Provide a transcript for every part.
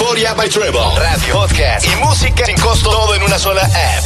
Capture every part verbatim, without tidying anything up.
Euforia by Trevor. Radio, podcast y música sin costo, todo en una sola app.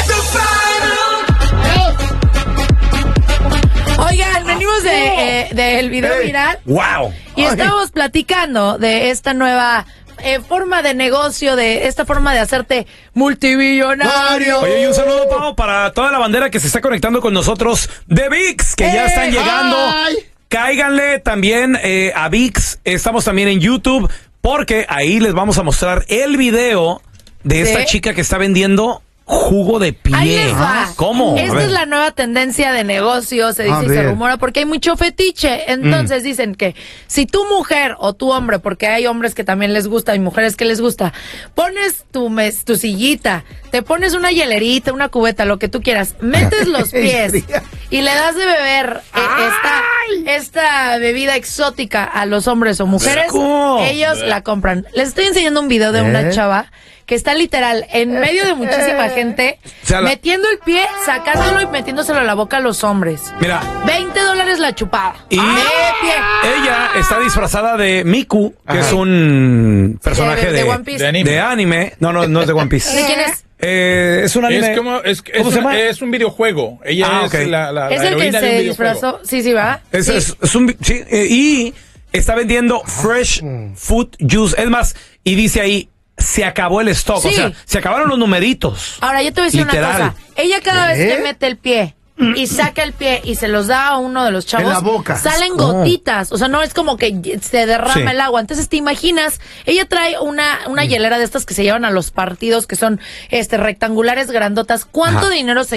Oigan, venimos de, eh, del video Hey. viral. ¡Wow! Y estamos platicando de esta nueva eh, forma de negocio, de esta forma de hacerte multimillonario. Oye, y un saludo, Pau, para toda la bandera que se está conectando con nosotros de V I X, que ya ¡Eh! están llegando. ¡Ay! Cáiganle también eh, a V I X. Estamos también en YouTube, porque ahí les vamos a mostrar el video de esta ¿Sí? chica que está vendiendo jugo de pie. Ahí les va. ¿Cómo? A Esta ver. es la nueva tendencia de negocio, se A dice y se ver. rumora, porque hay mucho fetiche. Entonces Mm. dicen que si tu mujer o tu hombre, porque hay hombres que también les gusta y mujeres que les gusta, pones tu mes, tu sillita, te pones una hielerita, una cubeta, lo que tú quieras, metes los pies y le das de beber eh, esta, esta bebida exótica a los hombres o mujeres, ¿Cómo? ellos la compran. Les estoy enseñando un video de una ¿Eh? chava que está literal en medio de muchísima gente, O sea, la- metiendo el pie, sacándolo y metiéndoselo a la boca a los hombres. Mira, veinte dólares la chupada. y De pie. ella está disfrazada de Miku, que Ajá. es un personaje De- de, de One Piece. De anime. de anime. No, no, no es de One Piece. ¿De quién es? Eh, es un anime. Es como es, es, ¿Cómo se un, llama? es un videojuego. Ella Ah, es ok. la, la, Es la el que heroína de un se videojuego. disfrazó. Sí, sí, va. Es, Sí. es- es un, sí, eh, y está vendiendo fresh food juice. Es más, y dice ahí, se acabó el stock. Sí. O sea, se acabaron los numeritos. Ahora, yo te voy a decir Literal. una cosa. Ella cada vez ¿Eh? que mete el pie y saca el pie y se los da a uno de los chavos, En la boca. salen Oh. gotitas. O sea, no es como que se derrama Sí. el agua. Entonces, ¿te imaginas? Ella trae una, una hielera de estas que se llevan a los partidos, que son este rectangulares grandotas. ¿Cuánto Ajá. dinero se